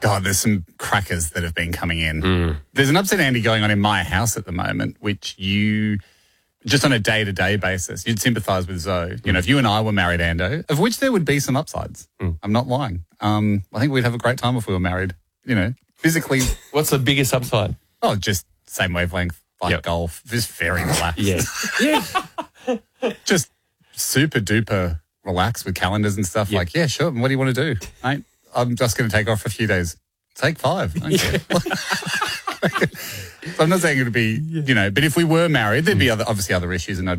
God, there's some crackers that have been coming in. There's an Upset Andy going on in my house at the moment, which you, just on a day-to-day basis, you'd sympathise with Zoe. You know, if you and I were married, Ando, of which there would be some upsides. I'm not lying. I think we'd have a great time if we were married, you know, physically. What's the biggest upside? Oh, just same wavelength, like golf, just very relaxed. Yeah. Just super duper relaxed with calendars and stuff. Like, yeah, sure. What do you want to do, mate? I'm just going to take off for a few days. Take 5. Okay. So I'm not saying it would be, you know, but if we were married, there'd be obviously other issues, and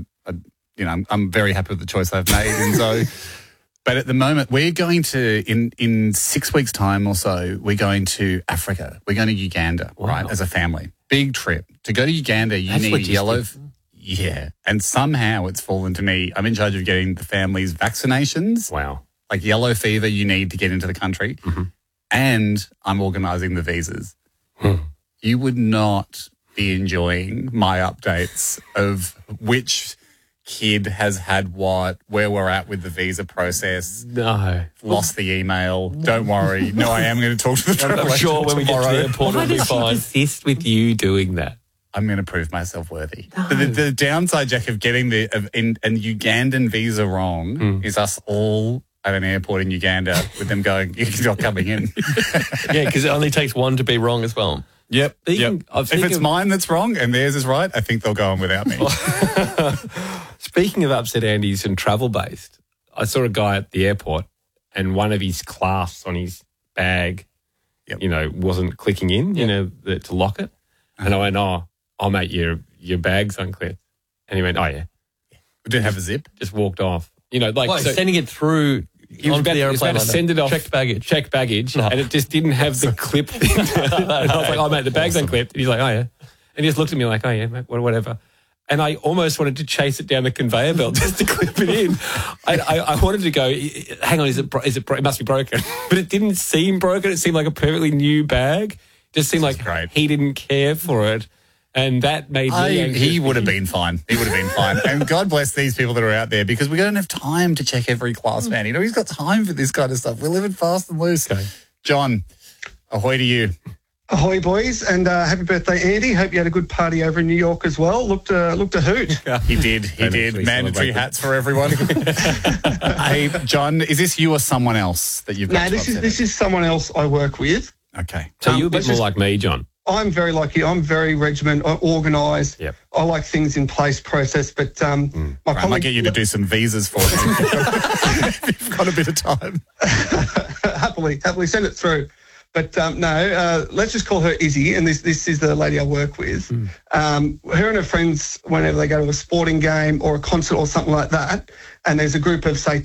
I'm very happy with the choice I've made. And so, but at the moment, we're going to in 6 weeks' time or so, we're going to Africa. We're going to Uganda, right, as a family. Big trip. To go to Uganda, you need yellow. Yeah, and somehow it's fallen to me. I'm in charge of getting the family's vaccinations. Wow. Like yellow fever you need to get into the country. And I'm organising the visas. You would not be enjoying my updates of which kid has had what, where we're at with the visa process. No. Lost the email. Don't worry. No, I am going to talk to the travel I'm sure agent when we get to the airport, Why it'll be does she fine. persist with you doing that? I'm going to prove myself worthy. But the downside, Jack, of getting the an Ugandan visa wrong is us all at an airport in Uganda with them going, you're not coming in. Yeah, because it only takes one to be wrong as well. Yep. Speaking If it's mine that's wrong and theirs is right, I think they'll go on without me. Speaking of Upset Andy's and travel-based, I saw a guy at the airport and one of his clasps on his bag, you know, wasn't clicking in, you know, to lock it. And I went, oh, mate, your bag's unclipped. And he went, oh, yeah. We didn't have a zip. Just walked off. You know, like So sending it through he was onto about, the he was airplane about to like send it off. Checked baggage. And it just didn't have the clip thing. And I was like, oh, mate, the bag's unclipped. And he's like, oh, yeah. And he just looked at me like, oh, yeah, mate, whatever. And I almost wanted to chase it down the conveyor belt just to clip it in. I wanted to go, hang on, it must be broken. But it didn't seem broken. It seemed like a perfectly new bag. It just seemed like he didn't care for it. And that made me angry. He would have been fine. He would have been fine. And God bless these people that are out there, because we don't have time to check every class, man. You know, he's got time for this kind of stuff. We're living fast and loose. Okay. John, ahoy to you. Ahoy, boys, and happy birthday, Andy. Hope you had a good party over in New York as well. Looked a hoot. He did. Mandatory hats for everyone. Hey, John, is this you or someone else that you've got? No, this is someone else I work with. Okay. So you're a bit more like me, John. I'm very like you. I'm very regimented, organised. Yep. I like things in place, process. But I might get you to do some visas for us if you've got a bit of time. happily send it through. But let's just call her Izzy, and this is the lady I work with. Her and her friends, whenever they go to a sporting game or a concert or something like that, and there's a group of, say,